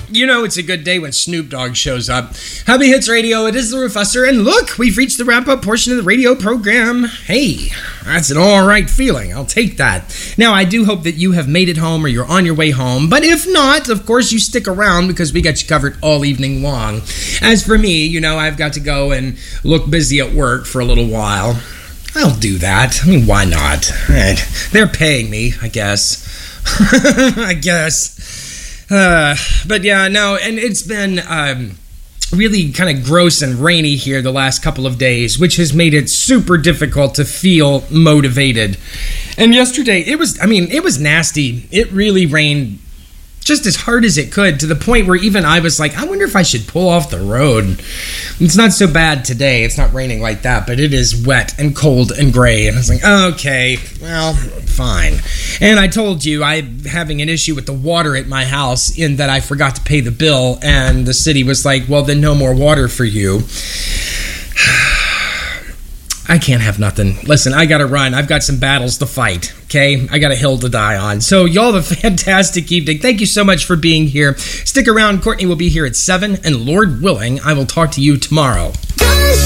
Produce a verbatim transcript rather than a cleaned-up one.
You know it's a good day when Snoop Dogg shows up. Hubby Hits Radio, it is the Rufusser, and look, we've reached the wrap-up portion of the radio program. Hey, that's an all-right feeling. I'll take that. Now, I do hope that you have made it home or you're on your way home, but if not, of course, you stick around because we got you covered all evening long. As for me, you know, I've got to go and look busy at work for a little while. I'll do that. I mean, why not? They're paying me, I guess. I guess. Uh, but yeah, no, and it's been um, really kind of gross and rainy here the last couple of days, which has made it super difficult to feel motivated. And yesterday, it was, I mean, it was nasty. It really rained just as hard as it could, to the point where even I was like, I wonder if I should pull off the road. It's not so bad today. It's not raining like that, but it is wet and cold and gray. And I was like, okay, well, fine. And I told you I'm having an issue with the water at my house in that I forgot to pay the bill, and the city was like, well, then no more water for you. I can't have nothing. Listen, I gotta run. I've got some battles to fight, okay? I got a hill to die on. So y'all have a fantastic evening. Thank you so much for being here. Stick around. Courtney will be here at seven, and Lord willing, I will talk to you tomorrow.